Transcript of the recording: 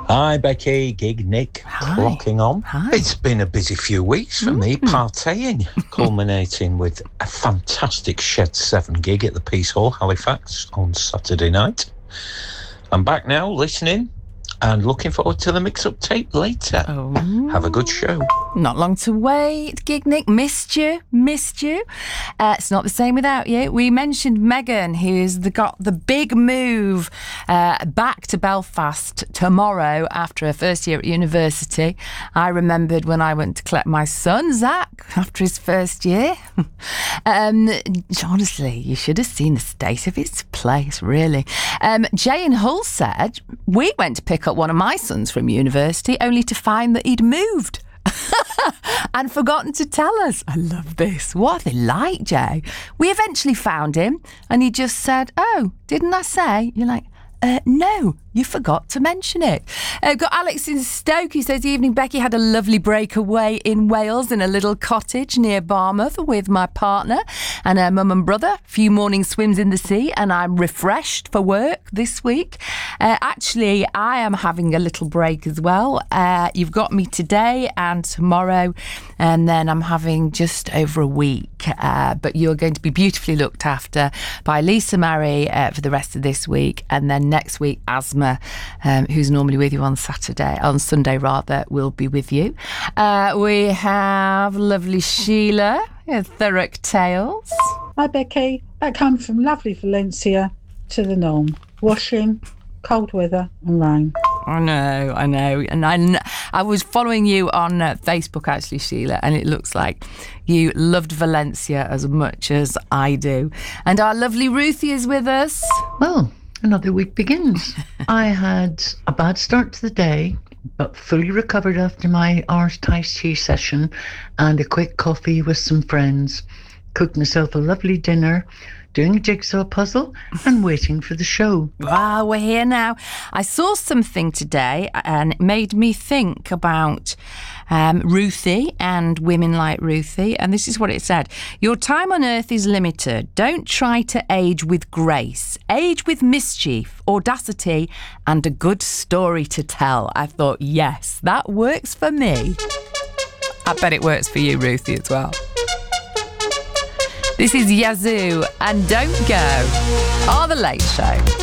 Hi, Becky. Gig Nick. Hi. Clocking on. Hi. It's been a busy few weeks for me, partying, culminating with a fantastic Shed 7 gig at the Peace Hall, Halifax, on Saturday night. I'm back now, listening, and looking forward to the mix-up tape later. Oh. Have a good show. Not long to wait, Gig Nick. Missed you. It's not the same without you. We mentioned Megan, who's got the big move back to Belfast tomorrow after her first year at university. I remembered when I went to collect my son, Zach, after his first year. Honestly, you should have seen the state of his place, really. Jay in Hull said, we went to pick up one of my sons from university only to find that he'd moved. And forgotten to tell us. I love this. What are they like, Jay? We eventually found him and he just said, oh, didn't I say? You're like, no, you forgot to mention it. Got Alex in Stoke who says, evening, Becky. Had a lovely breakaway in Wales in a little cottage near Barmouth with my partner and her mum and brother. A few morning swims in the sea and I'm refreshed for work this week. Actually, I am having a little break as well. You've got me today and tomorrow, and then I'm having just over a week. But you're going to be beautifully looked after by Lisa Murray for the rest of this week, and then next week, Asma, who's normally with you on Sunday, will be with you. We have lovely Sheila, Thurrock Tales. Hi, Becky. Back home from lovely Valencia to the norm. Washing, cold weather and rain. I know. And I was following you on Facebook, actually, Sheila, and it looks like you loved Valencia as much as I do. And our lovely Ruthie is with us. Well, another week begins. I had a bad start to the day, but fully recovered after my Irish iced tea session and a quick coffee with some friends. Cooked myself a lovely dinner, doing a jigsaw puzzle and waiting for the show. Wow, we're here now. I saw something today and it made me think about Ruthie and women like Ruthie. And this is what it said. Your time on earth is limited. Don't try to age with grace. Age with mischief, audacity and a good story to tell. I thought, yes, that works for me. I bet it works for you, Ruthie, as well. This is Yazoo and Don't Go on The Late Show.